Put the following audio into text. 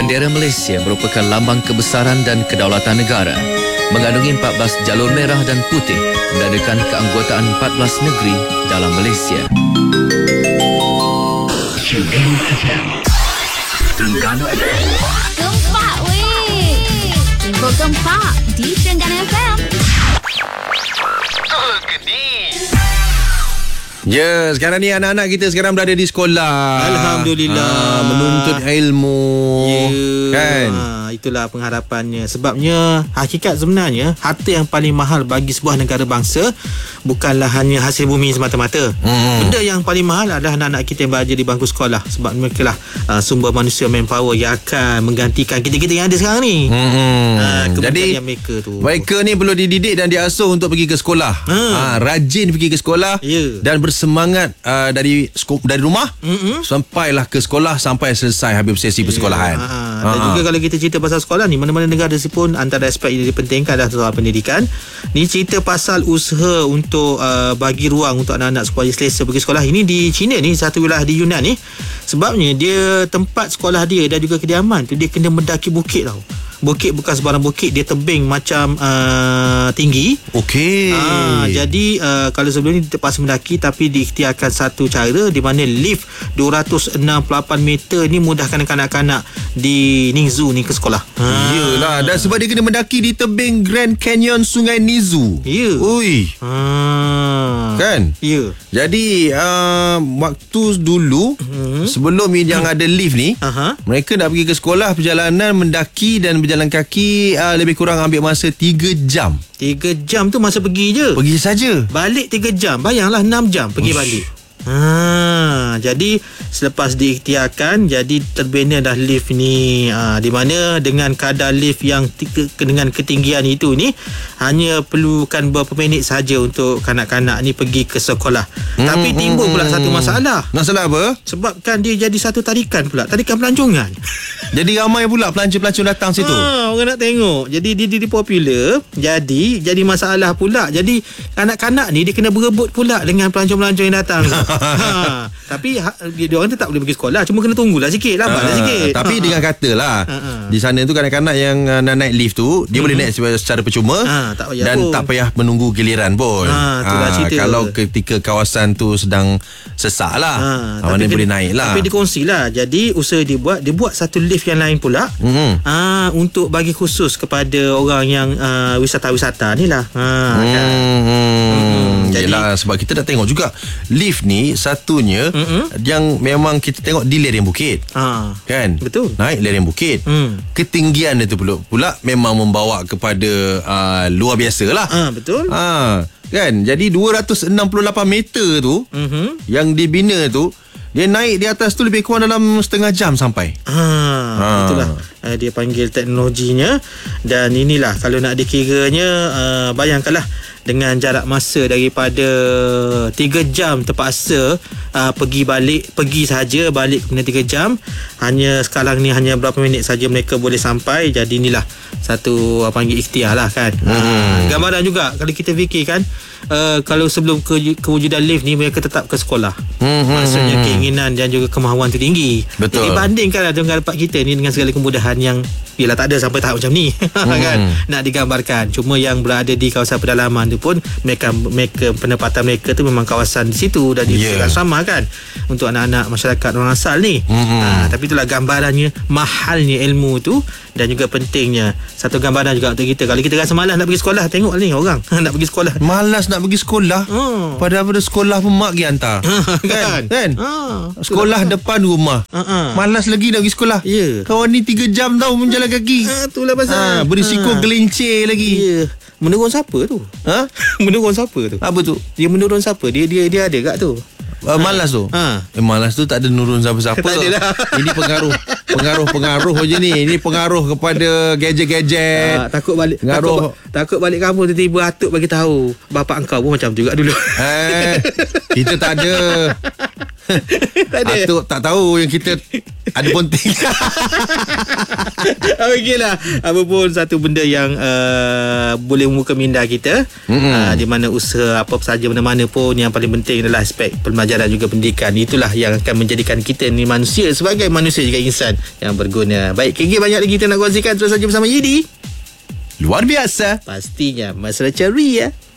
Bendera Malaysia merupakan lambang kebesaran dan kedaulatan negara. Mengandungi 14 jalur merah dan putih, menandakan keanggotaan 14 negeri dalam Malaysia. Gempak weh. Info gempak di Terengganu FM. Ya, sekarang ni anak-anak kita sekarang berada di sekolah. Alhamdulillah. Menuntut ilmu. Kan? Itulah pengharapannya. Sebabnya hakikat sebenarnya harta yang paling mahal bagi sebuah negara bangsa bukanlah hanya hasil bumi semata-mata. Benda yang paling mahal adalah anak-anak kita yang belajar di bangku sekolah. Sebab mereka lah sumber manusia manpower yang akan menggantikan kita-kita yang ada sekarang ni. Jadi mereka tu, mereka ni perlu dididik dan diasuh untuk pergi ke sekolah. Rajin pergi ke sekolah. Dan bersemangat dari rumah sampailah ke sekolah sampai selesai habis sesi persekolahan. Dan juga kalau kita cerita pasal sekolah ni, mana-mana negara pun antara aspek yang dipentingkan adalah soal pendidikan. Ni cerita pasal usaha untuk bagi ruang untuk anak-anak supaya selesa pergi sekolah. Ini di China ni, satu wilayah di Yunnan ni. Sebabnya dia tempat sekolah dia dan juga kediaman tu dia kena mendaki bukit tau. Bukit bukan sebarang bukit, dia tebing macam tinggi. Okey. Jadi kalau sebelum ni terpaksa mendaki, tapi diikhtiarkan satu cara di mana lift 268 meter ni mudahkan kanak-kanak di Ningzu ni ke sekolah. Yelah, dan sebab dia kena mendaki di tebing Grand Canyon Sungai Nizu. Ya. Ui. Kan? Ya. Jadi waktu dulu sebelum yang ada lift ni, mereka nak pergi ke sekolah, perjalanan mendaki dan berjalan kaki lebih kurang ambil masa 3 jam. 3 jam tu masa pergi je. Pergi saja. Balik 3 jam. Bayanglah 6 jam pergi balik. Jadi selepas diikhtiarkan, jadi terbina dah lift ni, di mana dengan kadar lift yang dengan ketinggian itu ni hanya perlukan beberapa minit saja untuk kanak-kanak ni pergi ke sekolah. Tapi timbul pula satu masalah. Masalah apa? Sebabkan dia jadi satu tarikan pula, tarikan pelancongan. Jadi ramai pula pelancong-pelancong datang situ. Orang nak tengok. Jadi dia popular. Jadi masalah pula. Jadi kanak-kanak ni dia kena berebut pula dengan pelancong-pelancong yang datang. Tapi dia orang tetap boleh pergi sekolah, cuma kena tunggulah sikit, lambatlah sikit. Tapi dengan katalah di sana tu kanak-kanak yang nak naik lift tu, dia boleh naik secara percuma tak payah dan pun. Tak payah menunggu giliran pun. Itulah cerita. Kalau ketika kawasan tu sedang sesak lah, mana boleh naik lah. Tapi dikongsilah. Jadi usaha dia buat satu lift yang lain pula, untuk bagi khusus kepada orang yang wisata-wisata ni lah. Yelah, sebab kita dah tengok juga lift ni satunya yang memang kita tengok di lereng bukit. Kan? Betul. Naik lereng bukit. Ketinggian dia tu pula memang membawa kepada luar biasa lah. Betul. Kan? Jadi 268 meter tu yang dibina tu, dia naik di atas tu lebih kurang dalam setengah jam sampai. Itulah dia panggil teknologinya. Dan inilah kalau nak dikiranya, bayangkanlah dengan jarak masa daripada 3 jam terpaksa pergi saja, balik kemudian 3 jam. Sekarang ni hanya berapa minit saja mereka boleh sampai. Jadi inilah satu panggil ikhtiar lah kan. Gambaran juga kalau kita fikirkan, kalau sebelum kewujudan lift ni mereka tetap ke sekolah. Maksudnya keinginan dan juga kemahuan tu tinggi. Betul. Jadi bandingkanlah dengan tempat kita ni dengan segala kemudahan yang yelah tak ada sampai tahap macam ni. Kan nak digambarkan. Cuma yang berada di kawasan pedalaman tu pun mereka penempatan mereka tu memang kawasan di situ dan disediakan sama kan untuk anak-anak masyarakat orang asal ni. Tapi itulah gambarannya mahalnya ilmu tu dan juga pentingnya. Satu gambaran juga untuk kita. Kalau kita rasa malas nak pergi sekolah, tengok ni orang nak pergi sekolah. Malas nak pergi sekolah. Padahal pada sekolah pun mak pergi hantar. Kan? Sekolah depan rumah. Malas lagi nak pergi sekolah. Kawan ni 3 jam tau menjalan kaki. Itulah pasal. Berisiko gelincir lagi. Menurun siapa tu? Menurun siapa tu? Apa tu? Dia menurun siapa? Dia ada kat tu. Malas tu. Malas tu tak ada nurun siapa-siapa. Tak ada lah. Ini pengaruh je ni. Ini pengaruh kepada gadget-gadget. Takut balik kamu tiba-tiba atuk bagi tahu bapak engkau pun macam juga dulu. Kita tak ada. Atuk tak tahu yang kita ada ponting. Okeylah, apa pun satu benda yang boleh membuka minda kita, di mana usaha apa saja mana-mana pun, yang paling penting adalah aspek pembelajaran juga pendidikan. Itulah yang akan menjadikan kita ni manusia, sebagai manusia juga insan yang berguna. Baik, KG banyak lagi kita nak kongsikan. Terus saja bersama Yidi. Luar biasa. Pastinya masalah ceri ya.